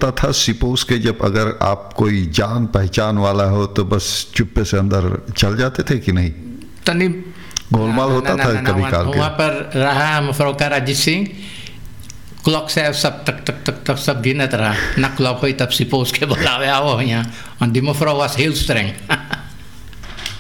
होता था सिपोज के, जब अगर आप कोई जान पहचान वाला हो तो बस चुप्पे से अंदर चल जाते थे कि नहीं? तनी गोलमाल होता था कभी काल के? वहाँ पर रहा मफरोका राजीत सिंह, क्लॉक से सब तक तक तक तक सब गिनत रहा ना, क्लॉक हुई तब सिपोज के बुलावे आओ यहाँ, और दिमोफ्रो वाज हिल स्ट्रेंग